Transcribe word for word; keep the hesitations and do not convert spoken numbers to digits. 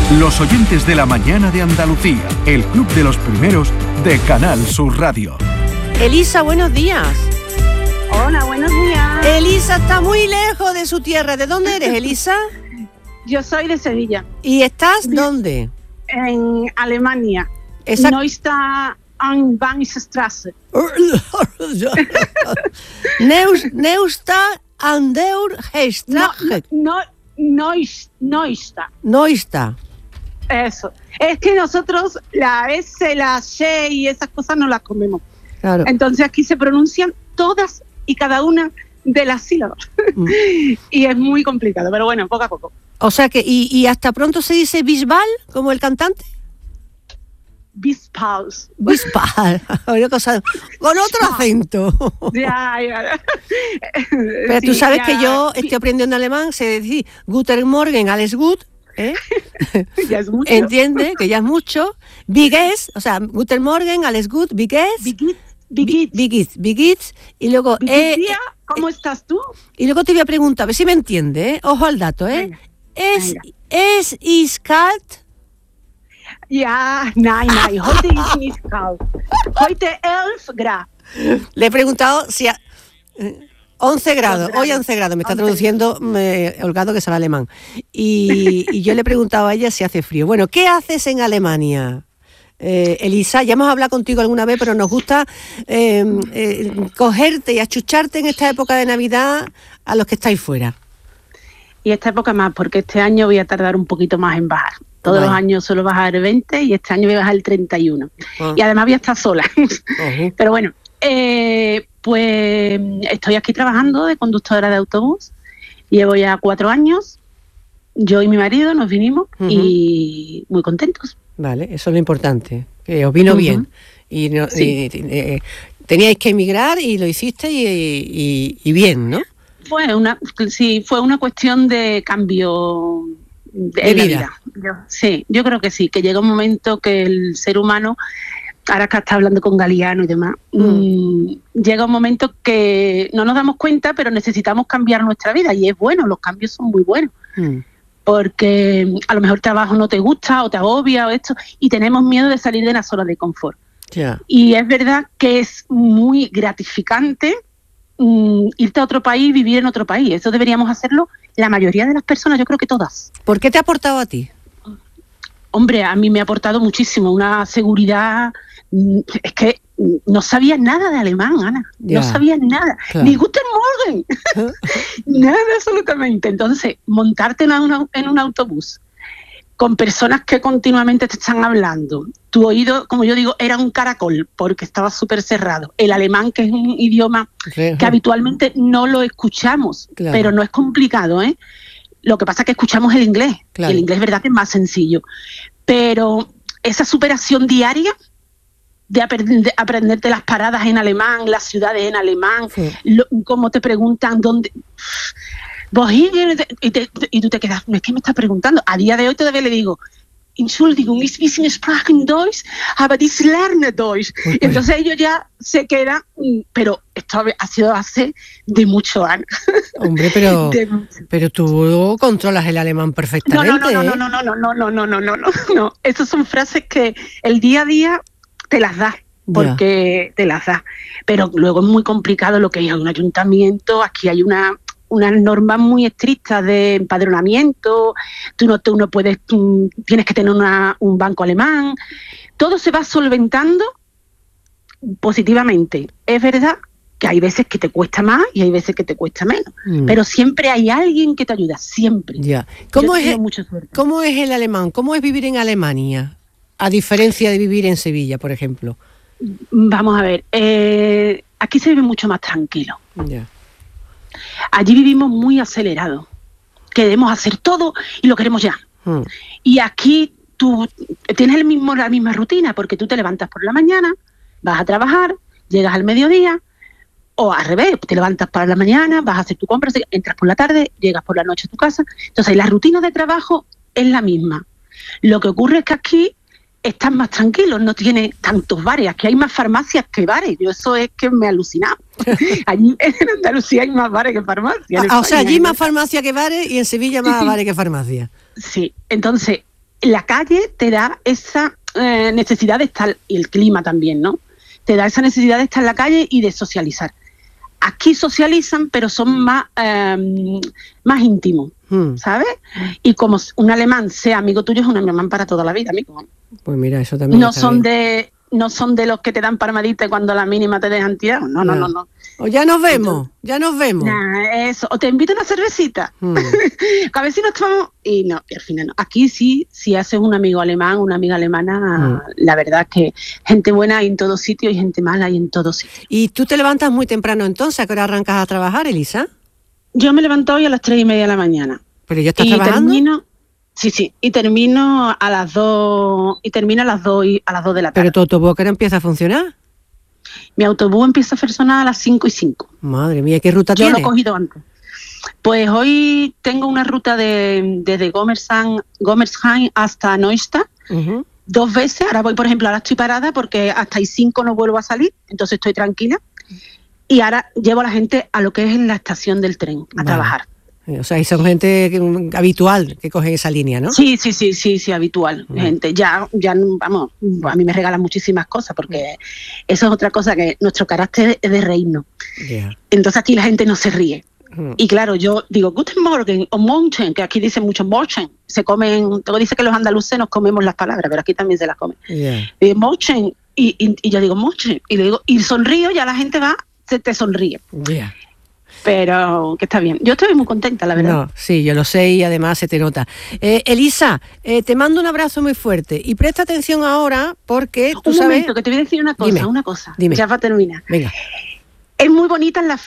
Los oyentes de la mañana de Andalucía, el club de los primeros de Canal Sur Radio. Elisa, buenos días. Hola, buenos días. Elisa está muy lejos de su tierra. ¿De dónde eres, Elisa? Yo soy de Sevilla. ¿Y estás dónde? En Alemania. Esa... Neustadt am Bahnstraße. Neus, Neustadt an der Straße. No, no, Neustadt. Neustadt. Eso. Es que nosotros la S, la C y esas cosas no las comemos. Claro. Entonces aquí se pronuncian todas y cada una de las sílabas. Mm. Y es muy complicado, pero bueno, poco a poco. O sea que, ¿y, y hasta pronto se dice Bisbal, como el cantante? Bisbal. Bisbal. Cosa, con otro acento. Ya, ya. Pero sí, tú sabes ya. que yo estoy aprendiendo alemán, se dice Guten Morgen, alles gut. ¿Eh? Ya es mucho. ¿Entiende? Que ya es mucho. Biges, o sea, Guten Morgen, alles gut, Biges. Biges. Biges. Biges, Biges. Y luego... Eh, eh, ¿Cómo estás tú? Y luego te voy a preguntar, a ver si me entiende, ¿eh? Ojo al dato, ¿eh? Venga, es, venga. es is kalt? Ja, nein, nein, heute ist nicht kalt. Heute elf Grad. Le he preguntado si... A, once grados, hoy once grados, me está traduciendo me, Holgado, que sabe alemán. Y, y yo le he preguntado a ella si hace frío. Bueno, ¿qué haces en Alemania? Eh, Elisa, ya hemos hablado contigo alguna vez, pero nos gusta eh, eh, cogerte y achucharte en esta época de Navidad a los que estáis fuera. Y esta época más, porque este año voy a tardar un poquito más en bajar. Todos Vale. los años suelo bajar veinte y este año voy a bajar el treinta y uno. Ah. Y además voy a estar sola. Uh-huh. Pero bueno, eh, pues estoy aquí trabajando de conductora de autobús. Llevo ya cuatro años. Yo y mi marido nos vinimos uh-huh. y muy contentos. Vale, eso es lo importante, que os vino uh-huh. bien. Y, no, sí. y eh, teníais que emigrar y lo hiciste y, y, y bien, ¿no? Fue una, sí, fue una cuestión de cambio de, de vida. vida. Yo, sí, yo creo que sí, que llega un momento que el ser humano, ahora que está hablando con Galeano y demás, mm. Mmm, llega un momento que no nos damos cuenta, pero necesitamos cambiar nuestra vida y es bueno, los cambios son muy buenos. Mm. Porque a lo mejor el trabajo no te gusta o te agobia o esto, y tenemos miedo de salir de la zona de confort. Yeah. Y es verdad que es muy gratificante mm, irte a otro país, vivir en otro país. Eso deberíamos hacerlo la mayoría de las personas, yo creo que todas. ¿Por qué te ha aportado a ti? Hombre, a mí me ha aportado muchísimo, una seguridad. Es que no sabía nada de alemán, Ana. Yeah. No sabía nada. Claro. Ni Guten Morgen. Nada absolutamente. Entonces, montarte en, una, en un autobús con personas que continuamente te están hablando. Tu oído, como yo digo, era un caracol porque estaba súper cerrado. El alemán, que es un idioma sí. que habitualmente no lo escuchamos, claro. pero no es complicado, ¿eh? Lo que pasa es que escuchamos el inglés. Claro. Y el inglés es verdad que es más sencillo. Pero esa superación diaria de aprender, aprenderte las paradas en alemán, las ciudades en alemán, sí. lo, cómo te preguntan dónde... Vos y, te, y tú te quedas, es que me estás preguntando. A día de hoy todavía le digo, Entschuldigung, ich bisschen Sprachen Deutsch, aber ich lerne Deutsch. Y entonces ellos ya se quedan, pero esto ha sido hace de muchos años. Hombre, pero, pero tú controlas el alemán perfectamente. No, no, no, no, no, no, no, no, no, no, no, no, no. Esas son frases que el día a día te las das, porque yeah. te las das. Pero luego es muy complicado lo que hay un ayuntamiento, aquí hay una... unas normas muy estrictas de empadronamiento, tú no, tú no puedes, tú tienes que tener una, un banco alemán, todo se va solventando positivamente. Es verdad que hay veces que te cuesta más y hay veces que te cuesta menos, mm. pero siempre hay alguien que te ayuda, siempre. Ya. ¿Cómo, es el, ¿Cómo es el alemán? ¿Cómo es vivir en Alemania? A diferencia de vivir en Sevilla, por ejemplo. Vamos a ver, eh, aquí se vive mucho más tranquilo. Ya. Allí vivimos muy acelerados. Queremos hacer todo y lo queremos ya. Hmm. Y aquí tú tienes el mismo, la misma rutina, porque tú te levantas por la mañana, vas a trabajar, llegas al mediodía, o al revés, te levantas por la mañana, vas a hacer tu compra, entras por la tarde, llegas por la noche a tu casa. Entonces la rutina de trabajo es la misma. Lo que ocurre es que aquí estás más tranquilo, no tiene tantos bares, aquí hay más farmacias que bares, yo eso es que me he alucinado. Allí en Andalucía hay más bares que farmacias. Ah, o sea, allí más farmacia que bares y en Sevilla más bares que farmacia. Sí, entonces la calle te da esa eh, necesidad de estar, y el clima también, ¿no? Te da esa necesidad de estar en la calle y de socializar. Aquí socializan, pero son más, eh, más íntimos, hmm. ¿sabes? Y como un alemán sea amigo tuyo, es un alemán para toda la vida, amigo. Pues mira, eso también no está son bien. de No son de los que te dan palmadita cuando a la mínima te dejan tirado. No, no, no, no. O ya nos vemos, ya nos vemos. Nah, eso. O te invito a una cervecita. Hmm. A ver si nos tomamos. Y no, y al final no. Aquí sí, si haces un amigo alemán, una amiga alemana, hmm. la verdad es que gente buena hay en todos sitios y gente mala hay en todos sitios. ¿Y tú te levantas muy temprano entonces? ¿A qué hora arrancas a trabajar, Elisa? Yo me levanto hoy a las tres y media de la mañana. ¿Pero ya estás y trabajando? Termino, sí, sí. Y termino a las dos. Y termino a las dos y, a las dos de la tarde. ¿Pero tu autobús no empieza a funcionar? Mi autobús empieza a funcionar a las cinco y cinco. Madre mía, ¿qué ruta tiene? Yo tiene? lo he cogido antes. Pues hoy tengo una ruta de desde Gomersheim, Gomersheim hasta Neustadt, uh-huh. dos veces. Ahora voy, por ejemplo, ahora estoy parada porque hasta las cinco no vuelvo a salir, entonces estoy tranquila. Y ahora llevo a la gente a lo que es la estación del tren, a vale. trabajar. O sea, y son gente que, habitual que coge esa línea, ¿no? Sí, sí, sí, sí, sí, habitual. Mm. Gente, ya, ya, vamos, a mí me regalan muchísimas cosas porque eso es otra cosa, que nuestro carácter es de reírnos. Yeah. Entonces aquí la gente no se ríe. Mm. Y claro, yo digo, Guten Morgen o Morgen, que aquí dicen mucho Morgen. Se comen, todo dice que los andaluces nos comemos las palabras, pero aquí también se las comen. Yeah. Y Morgen, y, y, y yo digo Morgen, y le digo, y sonrío, ya la gente va, se te sonríe. Yeah. Pero que está bien. Yo estoy muy contenta, la verdad. No, sí, yo lo sé y además se te nota. Eh, Elisa, eh, te mando un abrazo muy fuerte y presta atención ahora porque tú un sabes... Un momento, que te voy a decir una cosa, dime, una cosa. Dime. Ya va a terminar. Venga. Es muy bonita en la